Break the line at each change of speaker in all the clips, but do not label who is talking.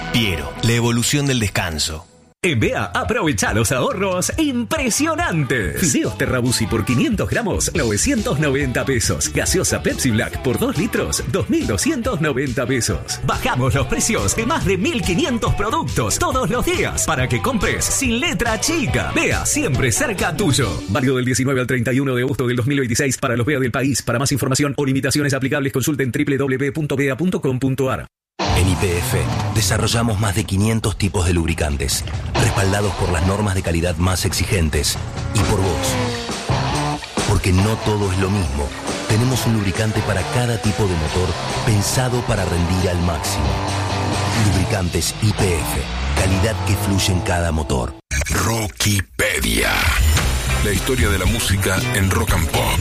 Piero, la evolución del descanso.
En BEA, aprovecha los ahorros impresionantes. Fideos Terrabusi por 500 gramos, 990 pesos. Gaseosa Pepsi Black por 2 litros, 2.290 pesos. Bajamos los precios de más de 1.500 productos todos los días para que compres sin letra chica. BEA, siempre cerca tuyo. Válido del 19 al 31 de agosto del 2026 para los BEA del país. Para más información o limitaciones aplicables, consulten www.bea.com.ar.
En YPF desarrollamos más de 500 tipos de lubricantes, respaldados por las normas de calidad más exigentes y por vos. Porque no todo es lo mismo. Tenemos un lubricante para cada tipo de motor pensado para rendir al máximo. Lubricantes YPF, calidad que fluye en cada motor.
Rockipedia. La historia de la música en rock and pop.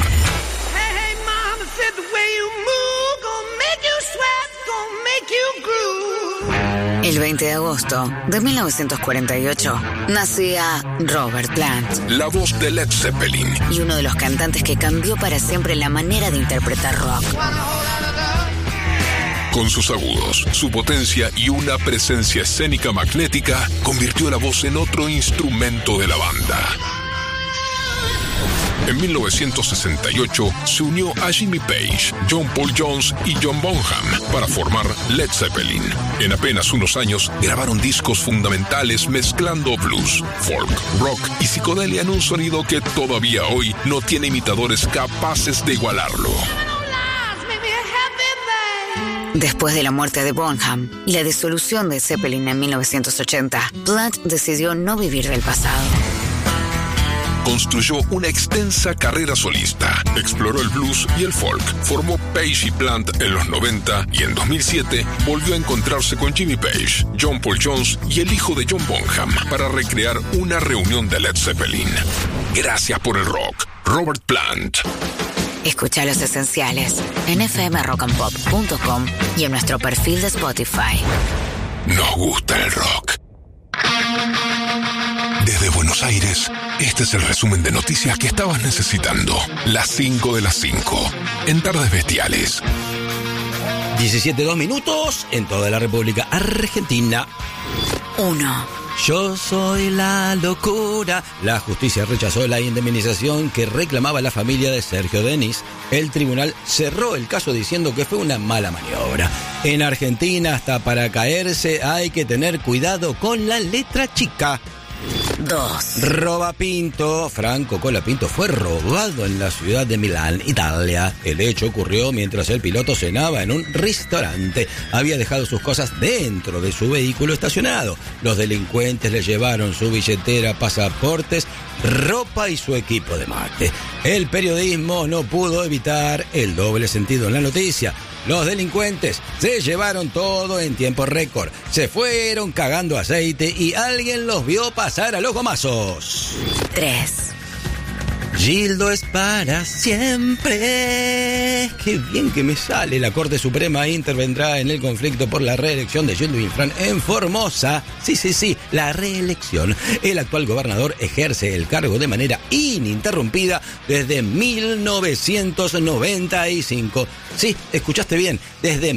El 20 de agosto de 1948 nacía Robert Plant.
La voz de Led Zeppelin.
Y uno de los cantantes que cambió para siempre la manera de interpretar rock.
Con sus agudos, su potencia y una presencia escénica magnética, convirtió la voz en otro instrumento de la banda. En 1968 se unió a Jimmy Page, John Paul Jones y John Bonham para formar Led Zeppelin. En apenas unos años grabaron discos fundamentales mezclando blues, folk, rock y psicodelia en un sonido que todavía hoy no tiene imitadores capaces de igualarlo.
Después de la muerte de Bonham y la disolución de Zeppelin en 1980, Plant decidió no vivir del pasado.
Construyó una extensa carrera solista, exploró el blues y el folk, formó Page y Plant en los 90 y en 2007 volvió a encontrarse con Jimmy Page, John Paul Jones y el hijo de John Bonham para recrear una reunión de Led Zeppelin. Gracias por el rock, Robert Plant.
Escucha Los Esenciales en fmrockandpop.com y en nuestro perfil de Spotify.
Nos gusta el rock. Desde Buenos Aires, este es el resumen de noticias que estabas necesitando. Las 5 de las 5, en Tardes Bestiales.
17:02 en toda la República Argentina.
1.
Yo soy la locura. La justicia rechazó la indemnización que reclamaba la familia de Sergio Denis. El tribunal cerró el caso diciendo que fue una mala maniobra. En Argentina, hasta para caerse hay que tener cuidado con la letra chica.
2.
Robapinto. Franco Colapinto fue robado en la ciudad de Milán, Italia. El hecho ocurrió mientras el piloto cenaba en un restaurante. Había dejado sus cosas dentro de su vehículo estacionado. Los delincuentes le llevaron su billetera, pasaportes, ropa y su equipo de mate. El periodismo no pudo evitar el doble sentido en la noticia. Los delincuentes se llevaron todo en tiempo récord. Se fueron cagando aceite y alguien los vio pasar a los gomazos.
3.
Gildo es para siempre. Qué bien que me sale. La Corte Suprema intervendrá en el conflicto por la reelección de Gildo Infran en Formosa. Sí, la reelección. El actual gobernador ejerce el cargo de manera ininterrumpida desde 1995. Sí, escuchaste bien, desde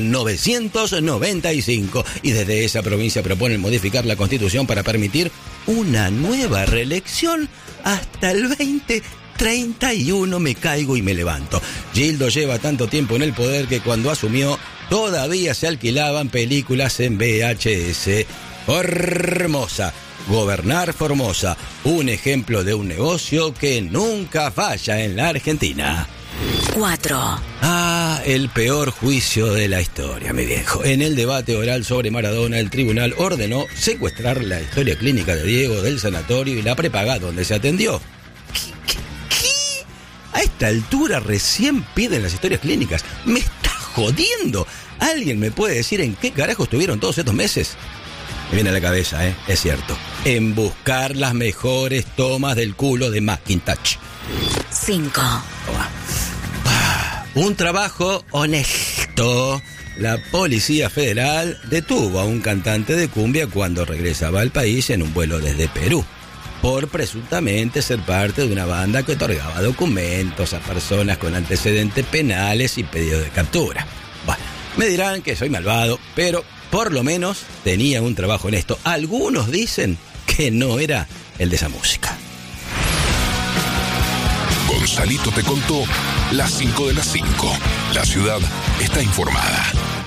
1995. Y desde esa provincia proponen modificar la Constitución para permitir una nueva reelección hasta el 2031. Me caigo y me levanto. Gildo lleva tanto tiempo en el poder que cuando asumió todavía se alquilaban películas en VHS. Formosa. Gobernar Formosa. Un ejemplo de un negocio que nunca falla en la Argentina.
4.
El peor juicio de la historia, mi viejo. En el debate oral sobre Maradona, el tribunal ordenó secuestrar la historia clínica de Diego del sanatorio y la prepaga donde se atendió. ¿Qué? A esta altura recién piden las historias clínicas. ¡Me está jodiendo! ¿Alguien me puede decir en qué carajo estuvieron todos estos meses? Me viene a la cabeza, es cierto. En buscar las mejores tomas del culo de Macintosh.
5.
Un trabajo honesto. La Policía Federal detuvo a un cantante de cumbia cuando regresaba al país en un vuelo desde Perú, por presuntamente ser parte de una banda que otorgaba documentos a personas con antecedentes penales y pedido de captura. Bueno, me dirán que soy malvado, pero por lo menos tenía un trabajo en esto. Algunos dicen que no era el de esa música.
Gonzalito te contó las 5 de las 5. La ciudad está informada.